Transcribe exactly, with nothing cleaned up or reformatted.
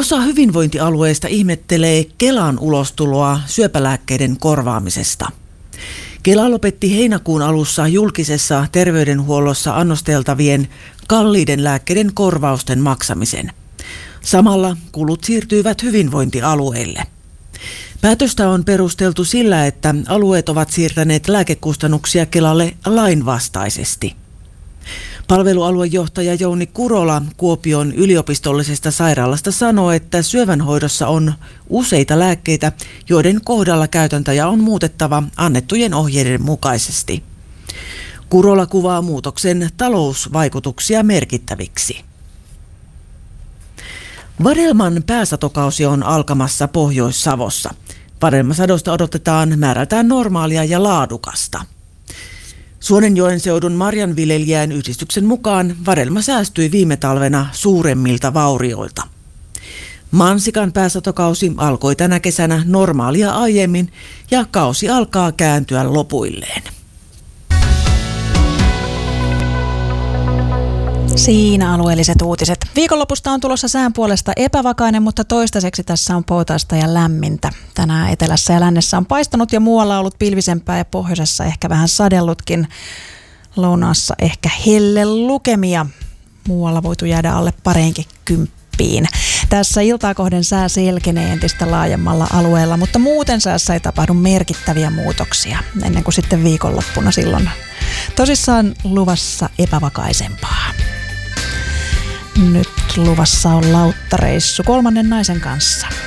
Osa hyvinvointialueista ihmettelee Kelan ulostuloa syöpälääkkeiden korvaamisesta. Kela lopetti heinäkuun alussa julkisessa terveydenhuollossa annosteltavien kalliiden lääkkeiden korvausten maksamisen. Samalla kulut siirtyivät hyvinvointialueille. Päätöstä on perusteltu sillä, että alueet ovat siirtäneet lääkekustannuksia Kelalle lainvastaisesti. Palvelualuejohtaja Jouni Kurola Kuopion yliopistollisesta sairaalasta sanoo, että syövänhoidossa on useita lääkkeitä, joiden kohdalla käytäntöjä on muutettava annettujen ohjeiden mukaisesti. Kurola kuvaa muutoksen talousvaikutuksia merkittäviksi. Vadelman pääsatokausi on alkamassa Pohjois-Savossa. Vadelmasadosta odotetaan määrältään normaalia ja laadukasta. Suonenjoen seudun marjanviljelijän yhdistyksen mukaan vadelma säästyi viime talvena suuremmilta vaurioilta. Mansikan pääsatokausi alkoi tänä kesänä normaalia aiemmin ja kausi alkaa kääntyä lopuilleen. Siinä alueelliset uutiset. Viikonlopusta on tulossa sään puolesta epävakainen, mutta toistaiseksi tässä on poutaista ja lämmintä. Tänään etelässä ja lännessä on paistanut ja muualla ollut pilvisempää ja pohjoisessa ehkä vähän sadellutkin. Lounaassa ehkä helle lukemia. Muualla voitu jäädä alle pareenkin kymppiin. Tässä iltaa kohden sää selkenee entistä laajemmalla alueella, mutta muuten säässä ei tapahdu merkittäviä muutoksia ennen kuin sitten viikonloppuna silloin tosissaan luvassa epävakaisempaa. Nyt luvassa on lauttareissu kolmannen naisen kanssa.